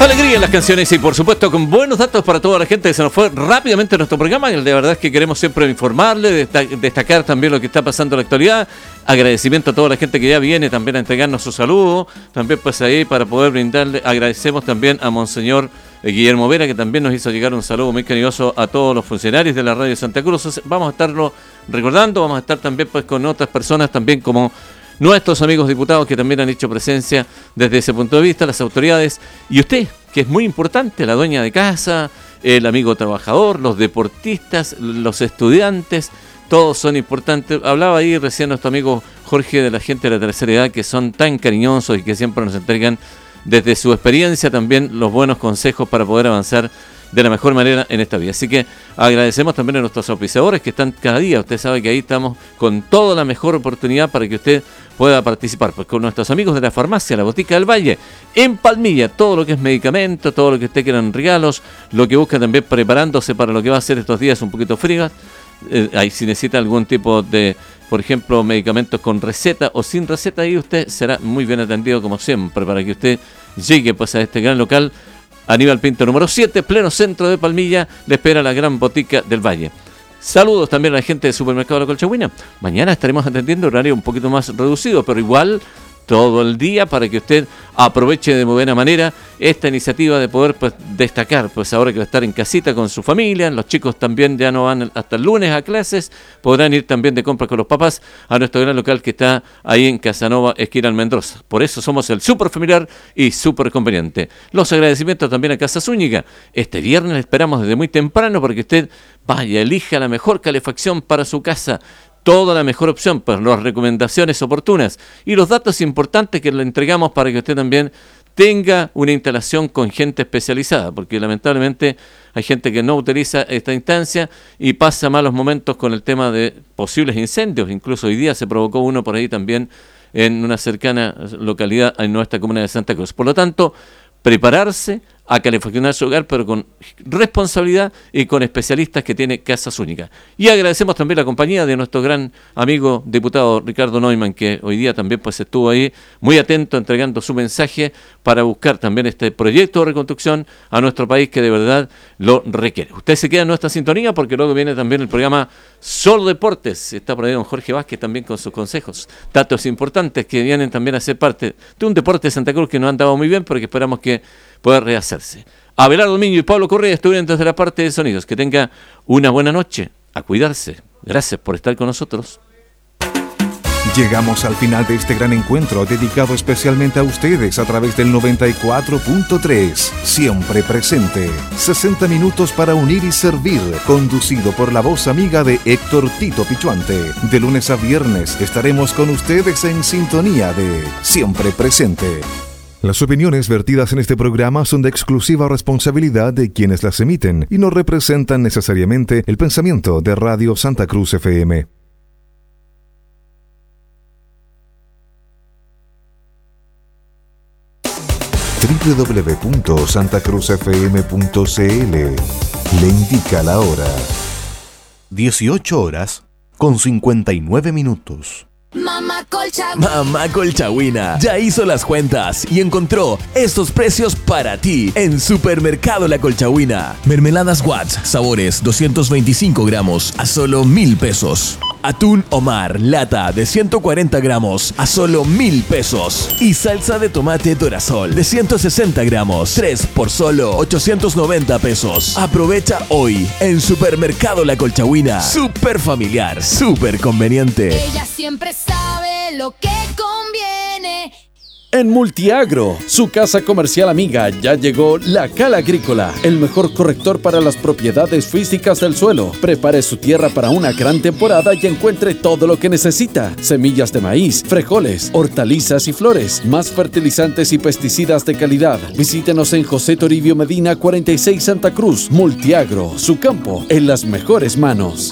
alegría en las canciones y por supuesto con buenos datos para toda la gente que se nos fue rápidamente nuestro programa. Y de verdad es que queremos siempre informarle, destacar también lo que está pasando en la actualidad. Agradecimiento a toda la gente que ya viene también a entregarnos su saludo. También pues ahí para poder brindarle, agradecemos también a Monseñor Guillermo Vera, que también nos hizo llegar un saludo muy cariñoso a todos los funcionarios de la Radio Santa Cruz. Vamos a estarlo recordando, vamos a estar también pues con otras personas también como nuestros amigos diputados que también han hecho presencia desde ese punto de vista, las autoridades y usted, que es muy importante, la dueña de casa, el amigo trabajador, los deportistas, los estudiantes, todos son importantes. Hablaba ahí recién nuestro amigo Jorge de la gente de la tercera edad que son tan cariñosos y que siempre nos entregan desde su experiencia también los buenos consejos para poder avanzar de la mejor manera en esta vida. Así que agradecemos también a nuestros auspiciadores que están cada día. Usted sabe que ahí estamos con toda la mejor oportunidad para que usted pueda participar. Pues con nuestros amigos de la farmacia, la Botica del Valle, en Palmilla, todo lo que es medicamento, todo lo que usted quiera en regalos, lo que busca también preparándose para lo que va a ser estos días un poquito fríos. Ahí si necesita algún tipo de, por ejemplo, medicamentos con receta o sin receta, ahí usted será muy bien atendido como siempre, para que usted llegue pues a este gran local. Aníbal Pinto número 7, pleno centro de Palmilla, le espera la gran Botica del Valle. Saludos también a la gente del Supermercado La Colchagüina. Mañana estaremos atendiendo horario un poquito más reducido, pero igual todo el día para que usted aproveche de muy buena manera esta iniciativa de poder pues destacar, pues ahora que va a estar en casita con su familia, los chicos también ya no van hasta el lunes a clases, podrán ir también de compras con los papás a nuestro gran local que está ahí en Casanova, esquina Almendrosa. Por eso somos el súper familiar y súper conveniente. Los agradecimientos también a Casa Zúñiga. Este viernes le esperamos desde muy temprano para que usted vaya, elija la mejor calefacción para su casa. Toda la mejor opción, pues las recomendaciones oportunas y los datos importantes que le entregamos para que usted también tenga una instalación con gente especializada, porque lamentablemente hay gente que no utiliza esta instancia y pasa malos momentos con el tema de posibles incendios. Incluso hoy día se provocó uno por ahí también en una cercana localidad en nuestra comuna de Santa Cruz. Por lo tanto, prepararse a calefaccionar su hogar, pero con responsabilidad y con especialistas que tiene Casa Zúñiga. Y agradecemos también la compañía de nuestro gran amigo diputado Ricardo Neumann, que hoy día también pues estuvo ahí muy atento entregando su mensaje para buscar también este proyecto de reconstrucción a nuestro país que de verdad lo requiere. Usted se queda en nuestra sintonía porque luego viene también el programa Solo Deportes. Está por ahí don Jorge Vázquez también con sus consejos, datos importantes que vienen también a ser parte de un deporte de Santa Cruz que nos han dado muy bien, pero que esperamos que pueda rehacerse. Abelardo Domingo y Pablo Correa estuvieron desde la parte de sonidos. Que tenga una buena noche, a cuidarse. Gracias por estar con nosotros. Llegamos al final de este gran encuentro dedicado especialmente a ustedes a través del 94.3. Siempre presente. 60 minutos para unir y servir. Conducido por la voz amiga de Héctor Tito Pichuante. De lunes a viernes estaremos con ustedes en sintonía de Siempre Presente. Las opiniones vertidas en este programa son de exclusiva responsabilidad de quienes las emiten y no representan necesariamente el pensamiento de Radio Santa Cruz FM. www.santacruzfm.cl le indica la hora. 18:59. Mamá Colchagüina ya hizo las cuentas y encontró estos precios para ti en Supermercado La Colchagüina. Mermeladas Watts, sabores 225 gramos a solo 1,000 pesos. Atún Omar, lata de 140 gramos a solo 1,000 pesos. Y salsa de tomate Dorasol de 160 gramos, 3 por solo 890 pesos. Aprovecha hoy en Supermercado La Colchagüina. Súper familiar, súper conveniente. Ella siempre sabe lo que conviene. En Multiagro, su casa comercial amiga, ya llegó La Cala Agrícola, el mejor corrector para las propiedades físicas del suelo. Prepare su tierra para una gran temporada y encuentre todo lo que necesita. Semillas de maíz, frijoles, hortalizas y flores, más fertilizantes y pesticidas de calidad. Visítenos en José Toribio Medina 46 Santa Cruz. Multiagro, su campo en las mejores manos.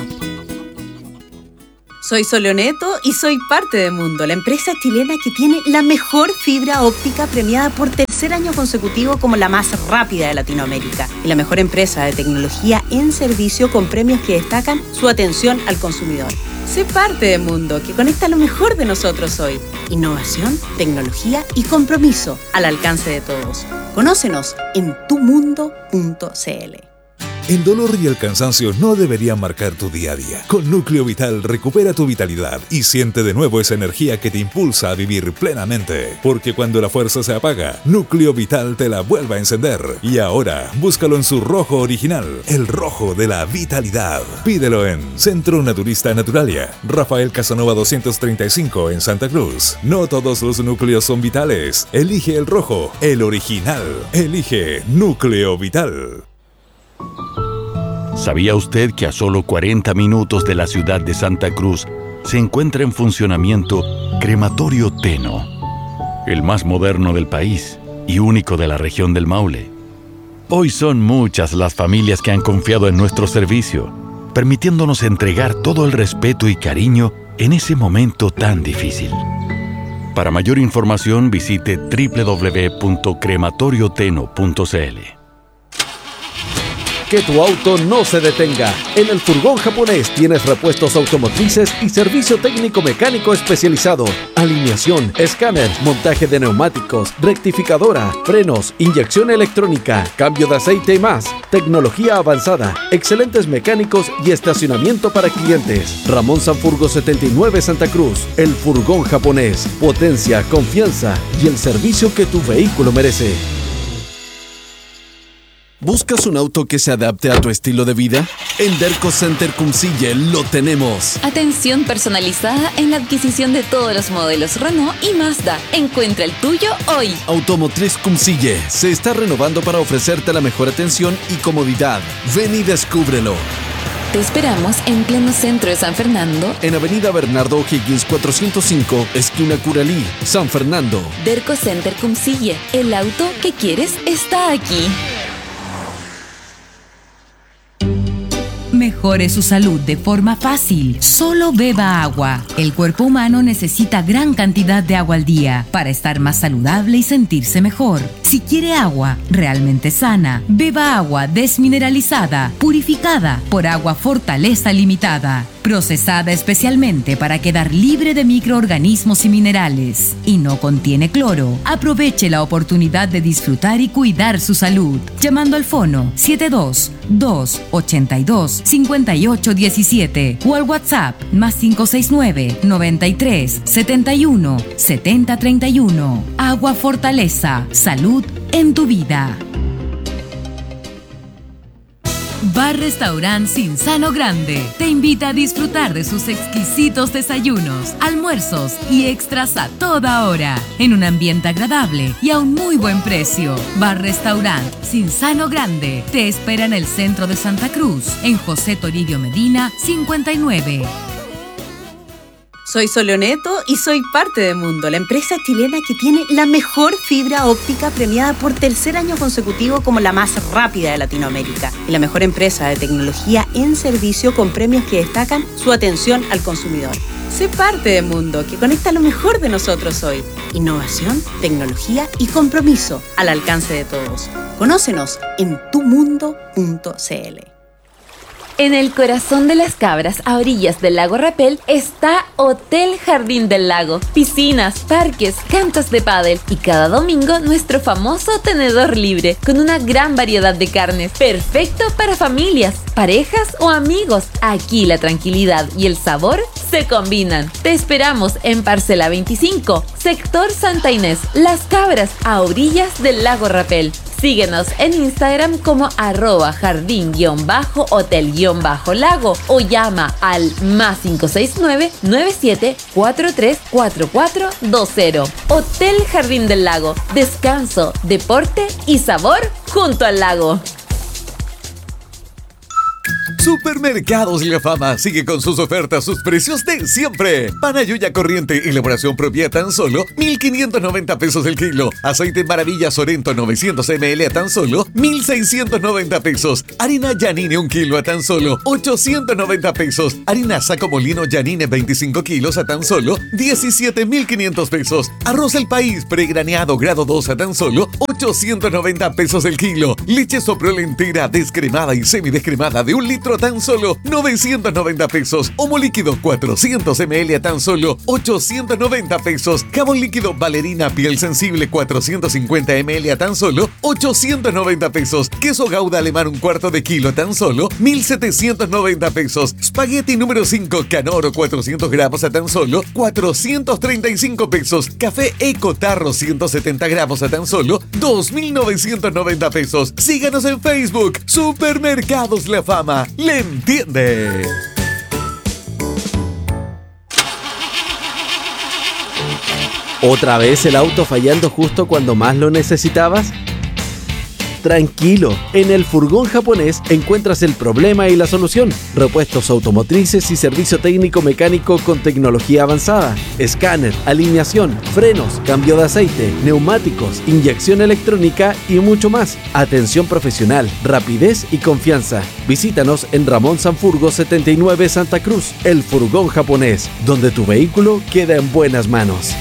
Soy Soleoneto y soy parte de Mundo, la empresa chilena que tiene la mejor fibra óptica premiada por tercer año consecutivo como la más rápida de Latinoamérica y la mejor empresa de tecnología en servicio con premios que destacan su atención al consumidor. Sé parte de Mundo, que conecta lo mejor de nosotros hoy. Innovación, tecnología y compromiso al alcance de todos. Conócenos en tumundo.cl. El dolor y el cansancio no deberían marcar tu día a día. Con Núcleo Vital recupera tu vitalidad y siente de nuevo esa energía que te impulsa a vivir plenamente. Porque cuando la fuerza se apaga, Núcleo Vital te la vuelve a encender. Y ahora, búscalo en su rojo original, el rojo de la vitalidad. Pídelo en Centro Naturista Naturalia, Rafael Casanova 235 en Santa Cruz. No todos los núcleos son vitales. Elige el rojo, el original. Elige Núcleo Vital. ¿Sabía usted que a solo 40 minutos de la ciudad de Santa Cruz se encuentra en funcionamiento Crematorio Teno, el más moderno del país y único de la región del Maule? Hoy son muchas las familias que han confiado en nuestro servicio, permitiéndonos entregar todo el respeto y cariño en ese momento tan difícil. Para mayor información visite www.crematorioteno.cl. Que tu auto no se detenga. En el Furgón Japonés tienes repuestos automotrices y servicio técnico mecánico especializado. Alineación, escáner, montaje de neumáticos, rectificadora, frenos, inyección electrónica, cambio de aceite y más. Tecnología avanzada, excelentes mecánicos y estacionamiento para clientes. Ramón Sanfurgo 79 Santa Cruz. El Furgón Japonés. Potencia, confianza y el servicio que tu vehículo merece. ¿Buscas un auto que se adapte a tu estilo de vida? En Derco Center Cumcille lo tenemos. Atención personalizada en la adquisición de todos los modelos Renault y Mazda. Encuentra el tuyo hoy. Automotriz Cumcille se está renovando para ofrecerte la mejor atención y comodidad. Ven y descúbrelo. Te esperamos en pleno centro de San Fernando. En Avenida Bernardo O'Higgins 405, esquina Curalí, San Fernando. Derco Center Cumcille. El auto que quieres está aquí. Mejore su salud de forma fácil. Solo beba agua. El cuerpo humano necesita gran cantidad de agua al día para estar más saludable y sentirse mejor. Si quiere agua realmente sana, beba agua desmineralizada, purificada por Agua Fortaleza Limitada, procesada especialmente para quedar libre de microorganismos y minerales, y no contiene cloro. Aproveche la oportunidad de disfrutar y cuidar su salud, llamando al fono 72-282-5817 o al WhatsApp +569 93 71 70 31. Agua Fortaleza, salud en tu vida. Bar Restaurant Cinzano Grande te invita a disfrutar de sus exquisitos desayunos, almuerzos y extras a toda hora, en un ambiente agradable y a un muy buen precio. Bar Restaurant Cinzano Grande te espera en el centro de Santa Cruz, en José Toribio Medina 59. Soy Soleoneto y soy parte de Mundo, la empresa chilena que tiene la mejor fibra óptica premiada por tercer año consecutivo como la más rápida de Latinoamérica y la mejor empresa de tecnología en servicio con premios que destacan su atención al consumidor. Sé parte de Mundo, que conecta lo mejor de nosotros hoy. Innovación, tecnología y compromiso al alcance de todos. Conócenos en tumundo.cl. En el corazón de Las Cabras, a orillas del lago Rapel, está Hotel Jardín del Lago. Piscinas, parques, canchas de pádel y cada domingo nuestro famoso tenedor libre con una gran variedad de carnes. Perfecto para familias, parejas o amigos. Aquí la tranquilidad y el sabor se combinan. Te esperamos en Parcela 25, sector Santa Inés, Las Cabras, a orillas del lago Rapel. Síguenos en Instagram como @jardín_hotel_lago o llama al +569 97 43 4420. Hotel Jardín del Lago. Descanso, deporte y sabor junto al lago. Supermercados La Fama sigue con sus ofertas, sus precios de siempre. Panayuya corriente, elaboración propia, tan solo 1,590 pesos el kilo. Aceite Maravilla Sorento 900 ml a tan solo 1,690 pesos. Harina Yanine 1 kilo a tan solo 890 pesos. Harina Saco Molino Yanine 25 kilos a tan solo 17,500 pesos. Arroz El País pregraneado grado 2 a tan solo 890 pesos el kilo. Leche Soprole entera, descremada y semidescremada de 1 litro litro a tan solo 990 pesos. Homo líquido 400 ml a tan solo 890 pesos. Jabón líquido Valerina piel sensible 450 ml a tan solo 890 pesos. Queso Gouda alemán 1/4 de kilo a tan solo 1.790 pesos. Spaghetti número 5 Canoro 400 gramos a tan solo 435 pesos. Café Eco Tarro 170 gramos a tan solo 2.990 pesos. Síganos en Facebook. Supermercados La Fama. ¡Le entiende! ¿Otra vez el auto fallando justo cuando más lo necesitabas? Tranquilo, en el Furgón Japonés encuentras el problema y la solución. Repuestos automotrices y servicio técnico mecánico con tecnología avanzada. Escáner, alineación, frenos, cambio de aceite, neumáticos, inyección electrónica y mucho más. Atención profesional, rapidez y confianza. Visítanos en Ramón Sanfurgo 79 Santa Cruz. El Furgón Japonés, donde tu vehículo queda en buenas manos.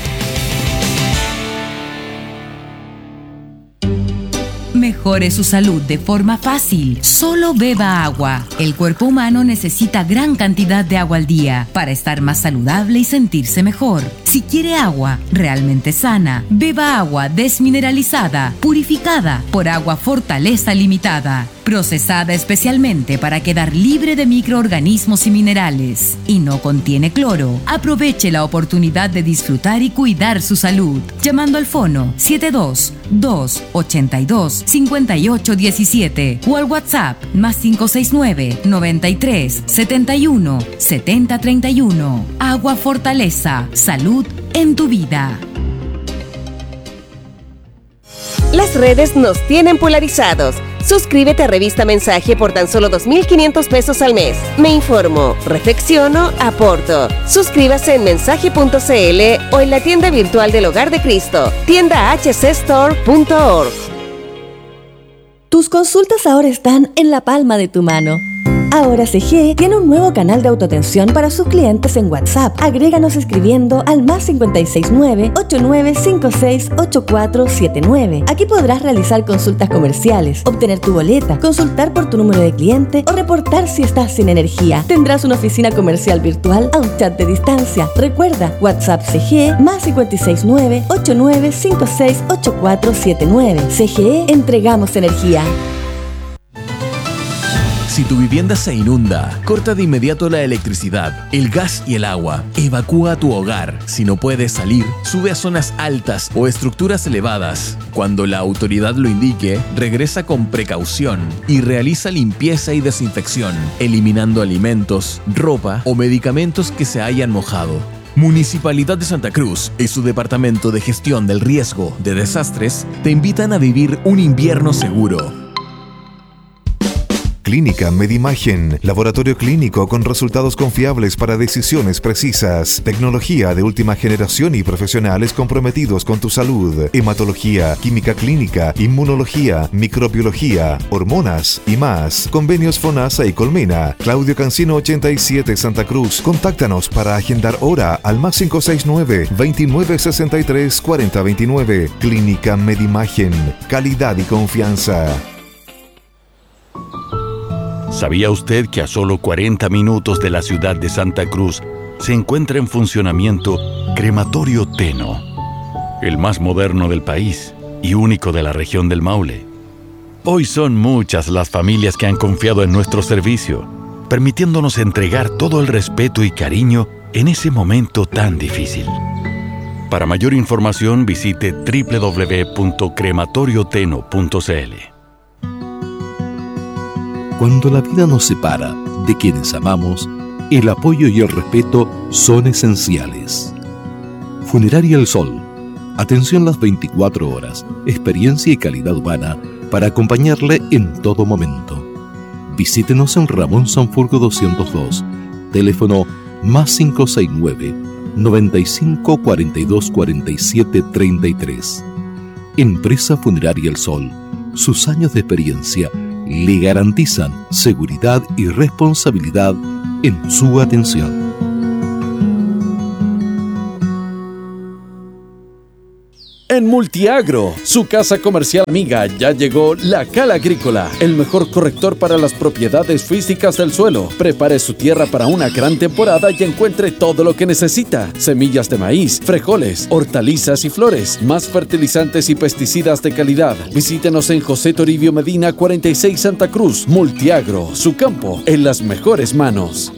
Mejore su salud de forma fácil. Solo beba agua. El cuerpo humano necesita gran cantidad de agua al día para estar más saludable y sentirse mejor. Si quiere agua realmente sana, beba agua desmineralizada, purificada por Agua Fortaleza Limitada, procesada especialmente para quedar libre de microorganismos y minerales. Y no contiene cloro. Aproveche la oportunidad de disfrutar y cuidar su salud. Llamando al fono 72-282-5817 o al WhatsApp +569 93 71 70 31. Agua Fortaleza. Salud en tu vida. Las redes nos tienen polarizados. Suscríbete a Revista Mensaje por tan solo 2.500 pesos al mes. Me informo, reflexiono, aporto. Suscríbase en mensaje.cl o en la tienda virtual del Hogar de Cristo, tiendahcstore.org. Tus consultas ahora están en la palma de tu mano. Ahora CG tiene un nuevo canal de autoatención para sus clientes en WhatsApp. Agréganos escribiendo al +569-8956-8479. Aquí podrás realizar consultas comerciales, obtener tu boleta, consultar por tu número de cliente o reportar si estás sin energía. Tendrás una oficina comercial virtual a un chat de distancia. Recuerda, WhatsApp CG +569-8956-8479. CGE, entregamos energía. Si tu vivienda se inunda, corta de inmediato la electricidad, el gas y el agua. Evacúa tu hogar. Si no puedes salir, sube a zonas altas o estructuras elevadas. Cuando la autoridad lo indique, regresa con precaución y realiza limpieza y desinfección, eliminando alimentos, ropa o medicamentos que se hayan mojado. Municipalidad de Santa Cruz y su Departamento de Gestión del Riesgo de Desastres te invitan a vivir un invierno seguro. Clínica Medimagen, laboratorio clínico con resultados confiables para decisiones precisas, tecnología de última generación y profesionales comprometidos con tu salud, hematología, química clínica, inmunología, microbiología, hormonas y más. Convenios FONASA y Colmena. Claudio Cancino 87 Santa Cruz. Contáctanos para agendar hora al +569-2963-4029. Clínica Medimagen, calidad y confianza. ¿Sabía usted que a solo 40 minutos de la ciudad de Santa Cruz se encuentra en funcionamiento Crematorio Teno, el más moderno del país y único de la región del Maule? Hoy son muchas las familias que han confiado en nuestro servicio, permitiéndonos entregar todo el respeto y cariño en ese momento tan difícil. Para mayor información visite www.crematorioteno.cl. Cuando la vida nos separa de quienes amamos, el apoyo y el respeto son esenciales. Funeraria El Sol. Atención las 24 horas, experiencia y calidad humana para acompañarle en todo momento. Visítenos en Ramón Sanfurgo 202, teléfono +569 95 42 47 33. Empresa Funeraria El Sol. Sus años de experiencia le garantizan seguridad y responsabilidad en su atención. En Multiagro, su casa comercial amiga, ya llegó La Cala Agrícola, el mejor corrector para las propiedades físicas del suelo. Prepare su tierra para una gran temporada y encuentre todo lo que necesita: semillas de maíz, frijoles, hortalizas y flores, más fertilizantes y pesticidas de calidad. Visítenos en José Toribio Medina 46 Santa Cruz. Multiagro, su campo en las mejores manos.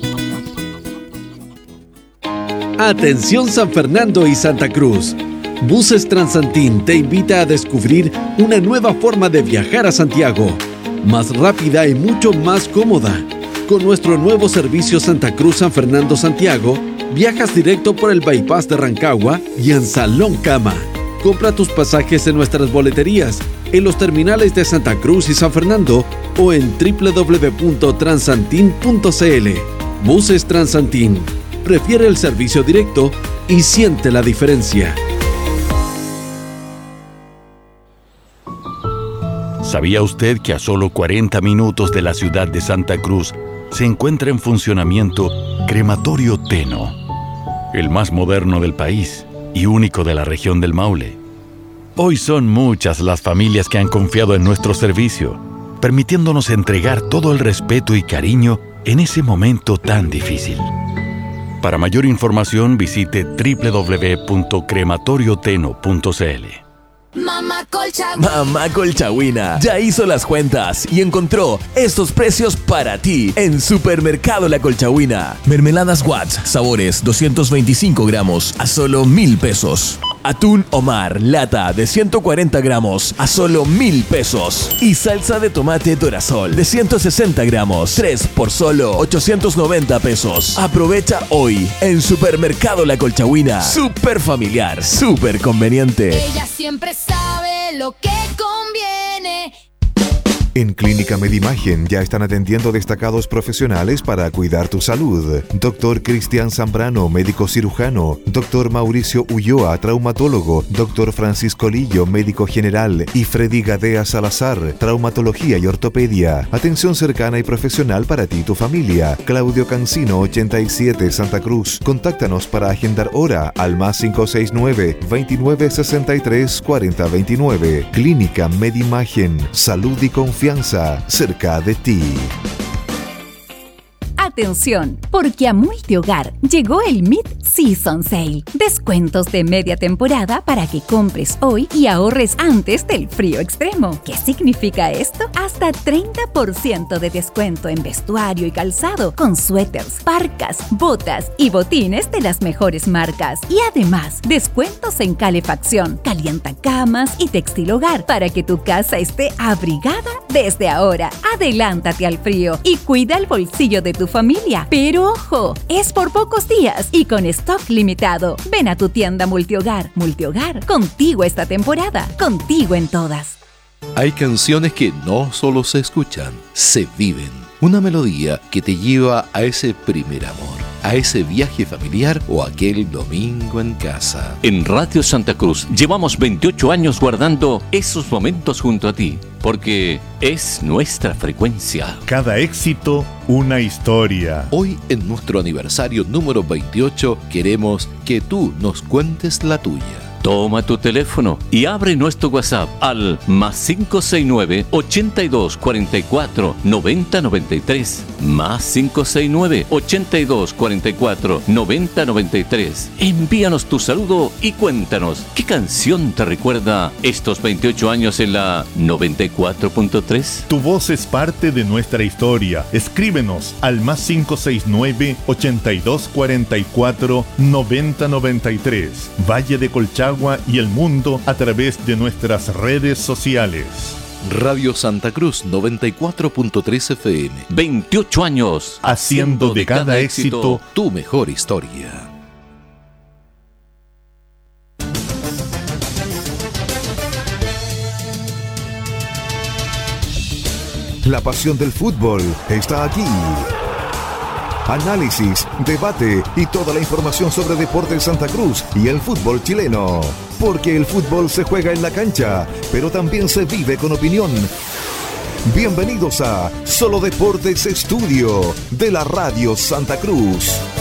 Atención San Fernando y Santa Cruz. Buses Transantín te invita a descubrir una nueva forma de viajar a Santiago, más rápida y mucho más cómoda. Con nuestro nuevo servicio Santa Cruz San Fernando Santiago, viajas directo por el bypass de Rancagua y en Salón Cama. Compra tus pasajes en nuestras boleterías, en los terminales de Santa Cruz y San Fernando o en www.transantin.cl. Buses Transantín. Prefiere el servicio directo y siente la diferencia. ¿Sabía usted que a solo 40 minutos de la ciudad de Santa Cruz se encuentra en funcionamiento Crematorio Teno, el más moderno del país y único de la región del Maule? Hoy son muchas las familias que han confiado en nuestro servicio, permitiéndonos entregar todo el respeto y cariño en ese momento tan difícil. Para mayor información visite www.crematorioteno.cl. Mamá Colchagüina ya hizo las cuentas y encontró estos precios para ti en Supermercado La Colchagüina. Mermeladas Watts, sabores 225 gramos a solo 1,000 pesos. Atún Omar, lata de 140 gramos a solo 1,000 pesos. Y salsa de tomate Dorasol de 160 gramos, 3 por solo 890 pesos. Aprovecha hoy en Supermercado La Colchagüina. Súper familiar, súper conveniente. Ella siempre sabe lo que conviene. En Clínica Medimagen ya están atendiendo destacados profesionales para cuidar tu salud. Dr. Cristian Zambrano, médico cirujano. Dr. Mauricio Ulloa, traumatólogo. Dr. Francisco Lillo, médico general. Y Freddy Gadea Salazar, traumatología y ortopedia. Atención cercana y profesional para ti y tu familia. Claudio Cancino, 87, Santa Cruz. Contáctanos para agendar hora al +569 2963 4029. Clínica Medimagen. Salud y confianza cerca de ti. Atención, porque a Multihogar llegó el Mid-Season Sale. Descuentos de media temporada para que compres hoy y ahorres antes del frío extremo. ¿Qué significa esto? Hasta 30% de descuento en vestuario y calzado, con suéteres, parcas, botas y botines de las mejores marcas. Y además, descuentos en calefacción, calientacamas y textil hogar para que tu casa esté abrigada desde ahora. Adelántate al frío y cuida el bolsillo de tu familia. Pero ojo, es por pocos días y con stock limitado. Ven a tu tienda Multihogar. Multihogar, contigo esta temporada, contigo en todas. Hay canciones que no solo se escuchan, se viven. Una melodía que te lleva a ese primer amor, a ese viaje familiar o aquel domingo en casa. En Radio Santa Cruz llevamos 28 años guardando esos momentos junto a ti, porque es nuestra frecuencia. Cada éxito, una historia. Hoy, en nuestro aniversario número 28, queremos que tú nos cuentes la tuya. Toma tu teléfono y abre nuestro WhatsApp al +569 82 44 90 93. +569 82 44 90 93. Envíanos tu saludo y cuéntanos qué canción te recuerda estos 28 años en la 94.3. Tu voz es parte de nuestra historia. Escríbenos al +569 82 44 90 93. Valle de Colchagua y el mundo a través de nuestras redes sociales. Radio Santa Cruz 94.3 FM. 28 años haciendo de cada éxito tu mejor historia. La pasión del fútbol está aquí. Análisis, debate y toda la información sobre Deportes Santa Cruz y el fútbol chileno. Porque el fútbol se juega en la cancha, pero también se vive con opinión. Bienvenidos a Solo Deportes Estudio de la Radio Santa Cruz.